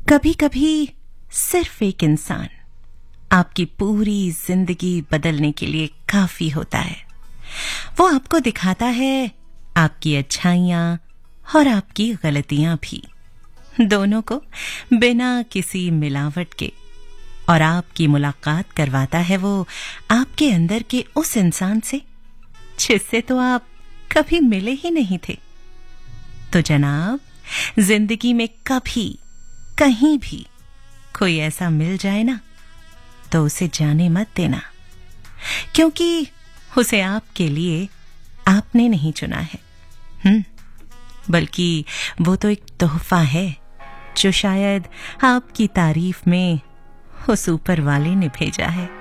कभी कभी सिर्फ एक इंसान आपकी पूरी जिंदगी बदलने के लिए काफी होता है। वो आपको दिखाता है आपकी अच्छाइयां और आपकी गलतियां भी, दोनों को बिना किसी मिलावट के, और आपकी मुलाकात करवाता है वो आपके अंदर के उस इंसान से जिससे तो आप कभी मिले ही नहीं थे। तो जनाब, जिंदगी में कभी कहीं भी कोई ऐसा मिल जाए ना, तो उसे जाने मत देना, क्योंकि उसे आपके लिए आपने नहीं चुना है, बल्कि वो तो एक तोहफा है जो शायद आपकी तारीफ में उस ऊपर वाले ने भेजा है।